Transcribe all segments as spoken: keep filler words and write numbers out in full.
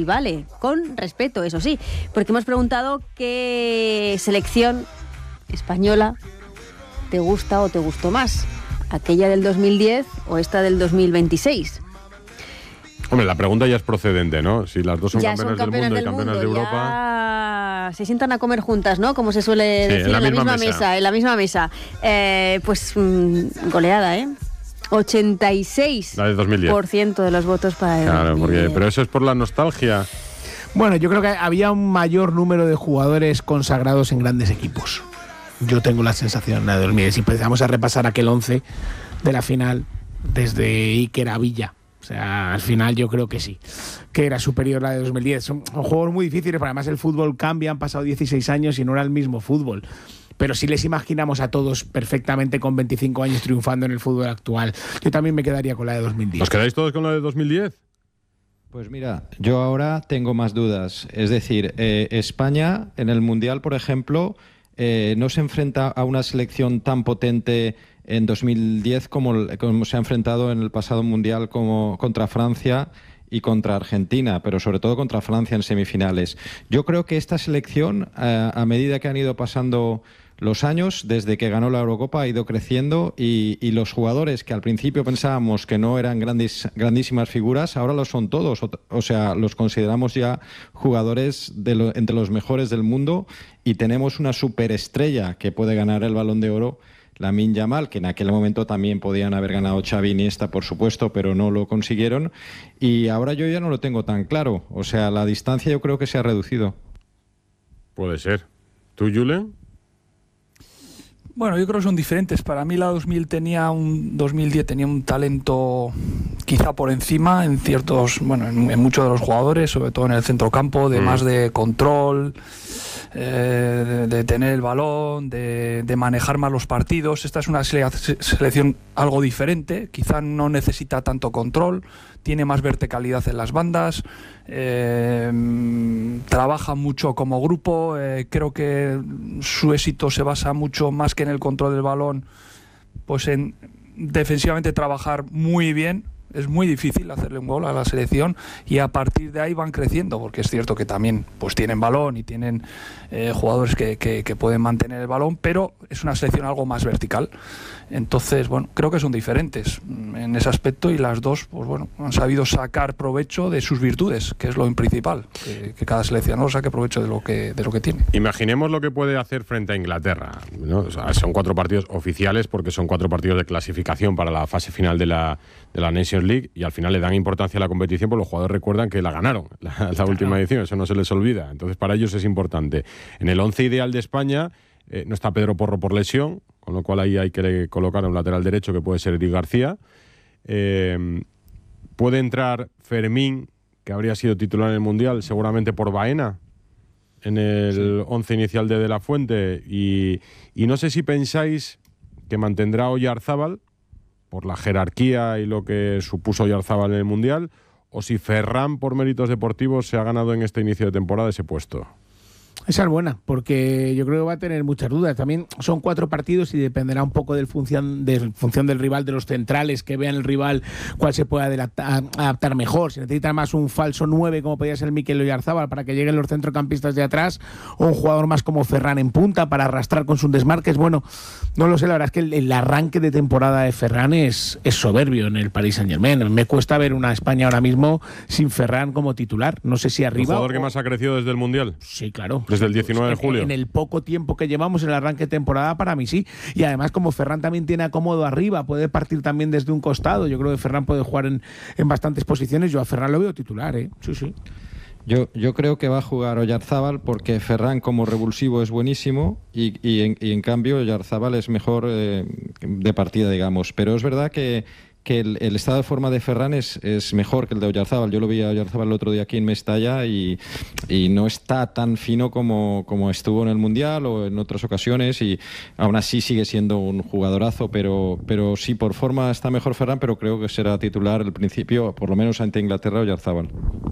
y vale, con respeto, eso sí, porque hemos preguntado qué selección española te gusta o te gustó más, aquella del dos mil diez o esta del dos mil veintiséis. Hombre, la pregunta ya es procedente, ¿no? Si las dos son ya campeonas, son campeonas del mundo del y campeonas mundo, de Europa... Ya se sientan a comer juntas, ¿no? Como se suele Sí, decir, en la en la misma misma mesa. mesa, en la misma mesa. Eh, pues mmm, goleada, ¿eh? ochenta y seis La de dos mil diez. por ciento de los votos para el Claro, dos mil porque, diez. pero eso es por la nostalgia. Bueno, yo creo que había un mayor número de jugadores consagrados en grandes equipos. Yo tengo la sensación de dos mil diez. Si empezamos a repasar aquel once de la final, desde Iker a Villa. O sea, al final yo creo que sí, que era superior a la de dos mil diez. Son, son juegos muy difíciles, pero además el fútbol cambia, han pasado dieciséis años y no era el mismo fútbol. Pero sí les imaginamos a todos perfectamente con veinticinco años triunfando en el fútbol actual. Yo también me quedaría con la de dos mil diez. ¿Os quedáis todos con la de dos mil diez? Pues mira, yo ahora tengo más dudas. Es decir, eh, España en el Mundial, por ejemplo, eh, no se enfrenta a una selección tan potente en dos mil diez como, como se ha enfrentado en el pasado Mundial como contra Francia y contra Argentina, pero sobre todo contra Francia en semifinales. Yo creo que esta selección, eh, a medida que han ido pasando los años, desde que ganó la Eurocopa, ha ido creciendo y, y los jugadores que al principio pensábamos que no eran grandes, grandísimas figuras, ahora lo son todos. O, o sea, los consideramos ya jugadores de lo, entre los mejores del mundo y tenemos una superestrella que puede ganar el Balón de Oro, Lamine Yamal, que en aquel momento también podían haber ganado Xavi y Iniesta, por supuesto, pero no lo consiguieron. Y ahora yo ya no lo tengo tan claro. O sea, la distancia yo creo que se ha reducido. Puede ser. ¿Tú, Julen? Bueno, yo creo que son diferentes. Para mí la dos mil tenía un dos mil diez tenía un talento quizá por encima en ciertos, bueno, en, en muchos de los jugadores, sobre todo en el centrocampo, de mm. más de control, eh, de, de tener el balón, de, de manejar más los partidos. Esta es una selección algo diferente, quizá no necesita tanto control, tiene más verticalidad en las bandas, eh, trabaja mucho como grupo, eh, creo que su éxito se basa mucho más que en el control del balón, pues en defensivamente trabajar muy bien. Es muy difícil hacerle un gol a la selección y a partir de ahí van creciendo, porque es cierto que también pues tienen balón y tienen eh, jugadores que, que, que pueden mantener el balón, pero es una selección algo más vertical. Entonces, bueno, creo que son diferentes en ese aspecto y las dos, pues bueno, han sabido sacar provecho de sus virtudes, que es lo principal, que, que cada seleccionador saque provecho de lo que de lo que tiene. Imaginemos lo que puede hacer frente a Inglaterra, ¿no? O sea, son cuatro partidos oficiales porque son cuatro partidos de clasificación para la fase final de la, de la Nations League y al final le dan importancia a la competición porque los jugadores recuerdan que la ganaron la, la claro. última edición, eso no se les olvida. Entonces para ellos es importante. En el once ideal de España eh, no está Pedro Porro por lesión, con lo cual ahí hay que colocar a un lateral derecho que puede ser Eric García. Eh, puede entrar Fermín, que habría sido titular en el Mundial, seguramente por Baena, en el once sí. inicial de De La Fuente. Y, y no sé si pensáis que mantendrá Oyarzábal por la jerarquía y lo que supuso Oyarzábal en el Mundial, o si Ferran, por méritos deportivos, se ha ganado en este inicio de temporada ese puesto. Esa es buena, porque yo creo que va a tener muchas dudas. También son cuatro partidos y dependerá un poco del función, de función del rival, de los centrales, que vean el rival cuál se puede adaptar, adaptar mejor. Si necesita más un falso nueve, como podría ser Mikel Oyarzábal, para que lleguen los centrocampistas de atrás, o un jugador más como Ferran en punta, para arrastrar con sus desmarques. Bueno, no lo sé, la verdad es que el, el arranque de temporada de Ferran es, es soberbio en el Paris Saint-Germain. Me cuesta ver una España ahora mismo sin Ferran como titular. No sé si arriba... ¿El jugador o... que más ha crecido desde el Mundial? Sí, claro. Desde el diecinueve de julio. En, en el poco tiempo que llevamos en el arranque de temporada, para mí sí. Y además, como Ferran también tiene acomodo arriba, puede partir también desde un costado. Yo creo que Ferran puede jugar en, en bastantes posiciones. Yo a Ferran lo veo titular, ¿eh? Sí, sí. Yo, yo creo que va a jugar Oyarzábal porque Ferran como revulsivo es buenísimo y, y, en, y en cambio Oyarzábal es mejor eh, de partida, digamos. Pero es verdad que que el, el estado de forma de Ferran es, es mejor que el de Oyarzábal. Yo lo vi a Oyarzábal el otro día aquí en Mestalla y, y no está tan fino como, como estuvo en el Mundial o en otras ocasiones y aún así sigue siendo un jugadorazo, pero, pero sí, por forma está mejor Ferran, pero creo que será titular al principio, por lo menos ante Inglaterra, Oyarzábal.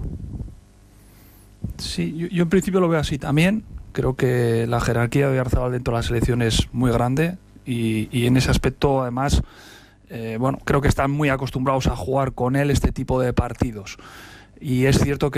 Sí, yo, yo en principio lo veo así también. Creo que la jerarquía de Oyarzábal dentro de la selección es muy grande y, y en ese aspecto además... Eh, bueno, creo que están muy acostumbrados a jugar con él este tipo de partidos. Y es cierto que